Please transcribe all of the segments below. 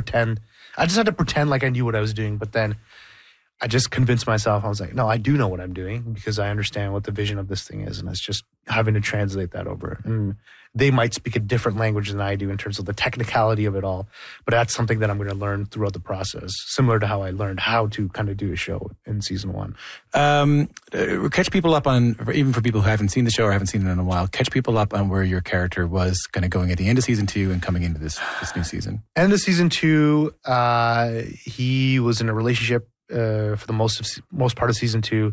pretend. I just had to pretend like I knew what I was doing, but then I just convinced myself. I was like, no, I do know what I'm doing because I understand what the vision of this thing is. And it's just having to translate that over. And they might speak a different language than I do in terms of the technicality of it all. But that's something that I'm going to learn throughout the process, similar to how I learned how to kind of do a show in season 1. Catch people up on, even for people who haven't seen the show or haven't seen it in a while, catch people up on where your character was kind of going at the end of season 2 and coming into this new season. End of season 2, he was in a relationship for the most part of season 2.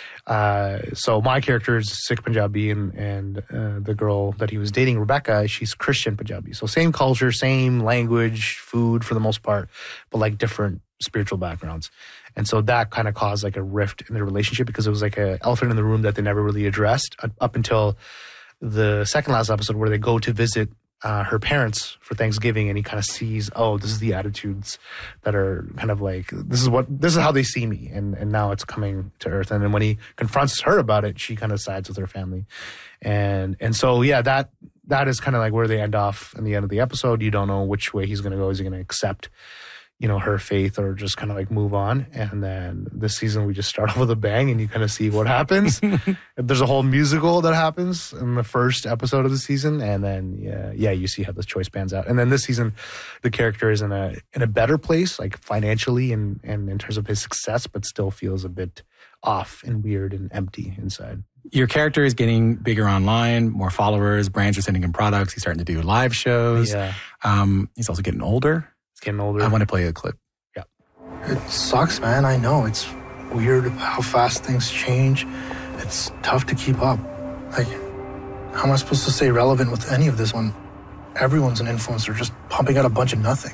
So my character is Sikh Punjabi, and the girl that he was dating, Rebecca, she's Christian Punjabi. So same culture, same language, food for the most part, but like different spiritual backgrounds. And so that kind of caused like a rift in the relationship because it was like an elephant in the room that they never really addressed up until the second last episode where they go to visit her parents for Thanksgiving, and he kind of sees, oh, this is the attitudes that are kind of like, this is how they see me, and now it's coming to earth. And then when he confronts her about it, she kind of sides with her family, and so yeah, that is kind of like where they end off in the end of the episode. You don't know which way he's going to go. Is he going to accept, her faith, or just kind of like move on? And then this season we just start off with a bang, and you kind of see what happens. There's a whole musical that happens in the first episode of the season, and then you see how the choice pans out. And then this season, the character is in a better place, like financially and in terms of his success, but still feels a bit off and weird and empty inside. Your character is getting bigger online, more followers, brands are sending him products. He's starting to do live shows. Yeah. He's also getting older. He's getting older. I want to play a clip. Yeah. It sucks, man. I know. It's weird how fast things change. It's tough to keep up. Like, how am I supposed to stay relevant with any of this when everyone's an influencer just pumping out a bunch of nothing?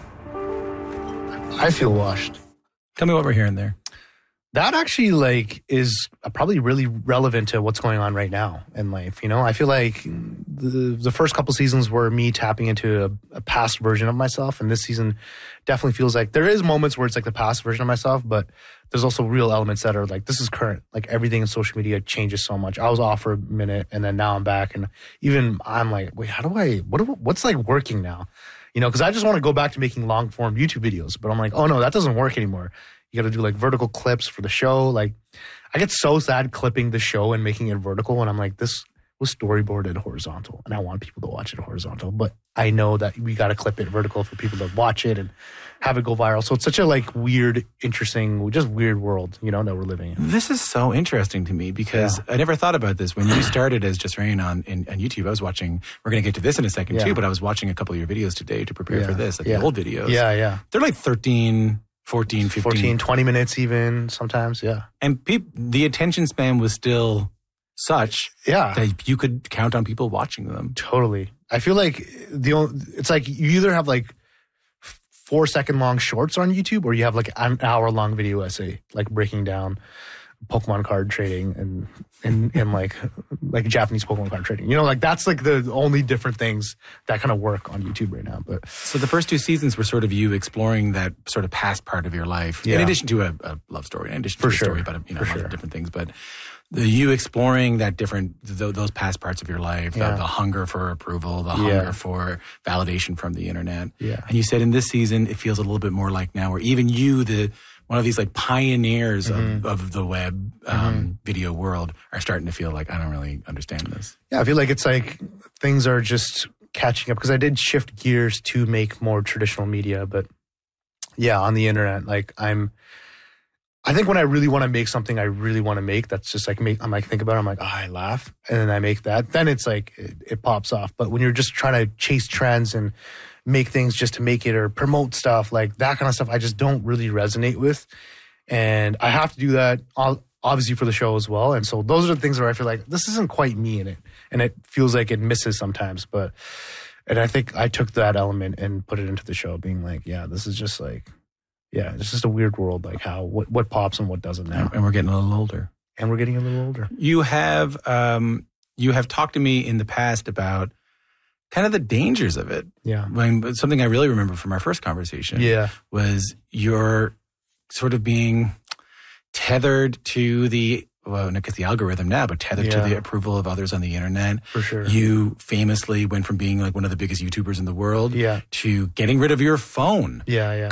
I feel washed. Tell me what we're hearing there. That actually like is probably really relevant to what's going on right now in life. I feel like the first couple seasons were me tapping into a past version of myself, and this season definitely feels like there is moments where it's like the past version of myself, but there's also real elements that are like, this is current. Like everything in social media changes so much. I was off for a minute, and then now I'm back, and even I'm like, wait, what's like working now? Because I just want to go back to making long form YouTube videos, but I'm like, oh no, that doesn't work anymore. You got to do like vertical clips for the show. Like I get so sad clipping the show and making it vertical. And I'm like, this was storyboarded horizontal, and I want people to watch it horizontal, but I know that we got to clip it vertical for people to watch it and have it go viral. So it's such a like weird, interesting, just weird world, that we're living in. This is so interesting to me because I never thought about this. When you started as Just Rain on YouTube, I was watching, we're going to get to this in a second too, but I was watching a couple of your videos today to prepare for this, like the old videos. Yeah. They're like 13, 14, 15. 14, 20 minutes even sometimes, yeah. And the attention span was still such that you could count on people watching them. Totally. I feel like it's like you either have like 4-second long shorts on YouTube, or you have like an hour long video essay, like breaking down Pokemon card trading and like Japanese Pokemon card trading. Like that's like the only different things that kind of work on YouTube right now. But so the first 2 seasons were sort of you exploring that sort of past part of your life, in addition to a love story, in addition to a story about lots of different things. But you exploring that those past parts of your life, the hunger for approval, the hunger for validation from the internet. Yeah. And you said in this season, it feels a little bit more like now, where even you, one of these like pioneers of the web video world, are starting to feel like, I don't really understand this. Yeah, I feel like it's like things are just catching up, because I did shift gears to make more traditional media, but on the internet, like I think when I really want to make something I really want to make, that's just like I'm like, think about it, I'm like, I laugh, and then I make that, then it's like it pops off. But when you're just trying to chase trends and make things just to make it, or promote stuff, like that kind of stuff, I just don't really resonate with. And I have to do that obviously for the show as well. And so those are the things where I feel like this isn't quite me in it, and it feels like it misses sometimes. And I think I took that element and put it into the show, being like, this is just like, it's just a weird world, like how what pops and what doesn't now. And we're getting a little older. You have talked to me in the past about kind of the dangers of it. Yeah. Something I really remember from our first conversation was your sort of being tethered to not just the algorithm now, but tethered to the approval of others on the internet. For sure. You famously went from being like one of the biggest YouTubers in the world to getting rid of your phone. Yeah.